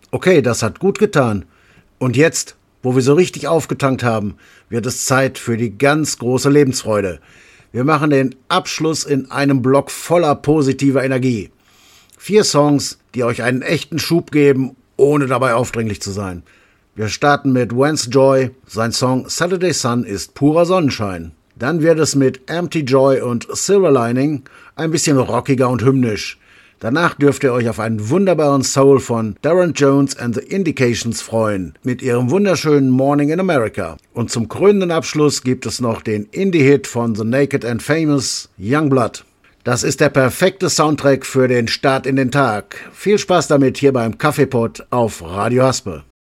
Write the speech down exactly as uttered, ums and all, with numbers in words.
Okay, das hat gut getan. Und jetzt, wo wir so richtig aufgetankt haben, wird es Zeit für die ganz große Lebensfreude. Wir machen den Abschluss in einem Block voller positiver Energie. Vier Songs, die euch einen echten Schub geben, ohne dabei aufdringlich zu sein. Wir starten mit Vance Joy. Sein Song Saturday Sun ist purer Sonnenschein. Dann wird es mit Empty Joy und Silver Lining ein bisschen rockiger und hymnisch. Danach dürft ihr euch auf einen wunderbaren Soul von Darren Jones and the Indications freuen, mit ihrem wunderschönen Morning in America. Und zum krönenden Abschluss gibt es noch den Indie-Hit von The Naked and Famous, Youngblood. Das ist der perfekte Soundtrack für den Start in den Tag. Viel Spaß damit hier beim Kaffeepott auf Radio Haspe.